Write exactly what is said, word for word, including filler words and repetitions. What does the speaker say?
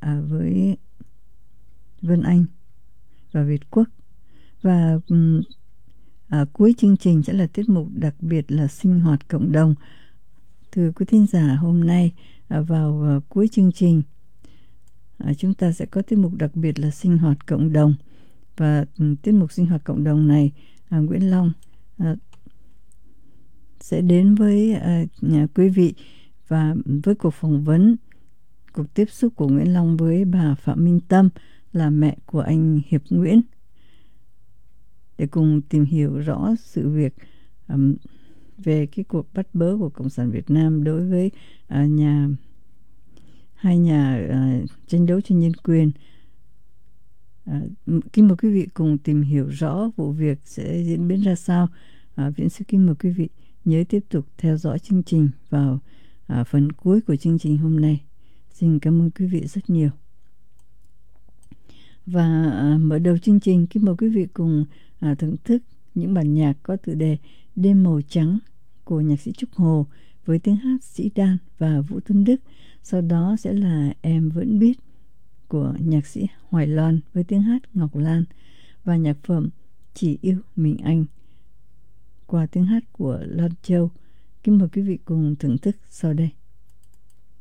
à, với Vân Anh và Việt Quốc. Và um, à, cuối chương trình sẽ là tiết mục đặc biệt là sinh hoạt cộng đồng. Thưa quý thính giả, hôm nay à, vào à, cuối chương trình à, chúng ta sẽ có tiết mục đặc biệt là sinh hoạt cộng đồng. Và um, tiết mục sinh hoạt cộng đồng này à, Nguyễn Long à, sẽ đến với à, nhà quý vị và với cuộc phỏng vấn, cuộc tiếp xúc của Nguyễn Long với bà Phạm Minh Tâm là mẹ của anh Hiệp Nguyễn, để cùng tìm hiểu rõ sự việc um, về cái cuộc bắt bớ của Cộng sản Việt Nam đối với uh, nhà hai nhà uh, tranh đấu cho nhân quyền. Uh, kính mời quý vị cùng tìm hiểu rõ vụ việc sẽ diễn biến ra sao. Uh, Viễn sẽ kính mời quý vị nhớ tiếp tục theo dõi chương trình vào uh, phần cuối của chương trình hôm nay. Xin cảm ơn quý vị rất nhiều. Và uh, mở đầu chương trình, kính mời quý vị cùng uh, thưởng thức những bản nhạc có tựa đề Đêm Màu Trắng của nhạc sĩ Trúc Hồ với tiếng hát Sĩ Đan và Vũ Tuấn Đức. Sau đó sẽ là Em Vẫn Biết của nhạc sĩ Hoài Loan với tiếng hát Ngọc Lan, và nhạc phẩm Chỉ Yêu Mình Anh qua tiếng hát của Loan Châu. Kính mời quý vị cùng thưởng thức sau đây.